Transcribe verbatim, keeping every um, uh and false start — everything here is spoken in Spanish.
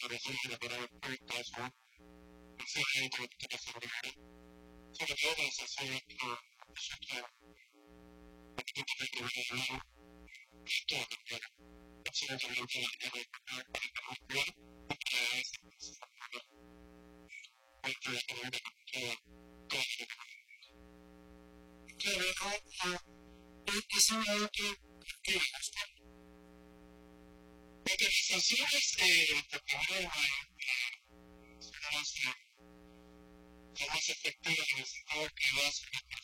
realizar una parada correcta, eso, hacer la introducción cerebral, sobre todo las sesiones que yo quiero, porque te tengo que ver y todo cambiar. Absolutamente la idea de la muscular, porque es dentro de la vida que todo se que luego es un que que gusta. Utilizaciones de papel, son más efectivas, que vas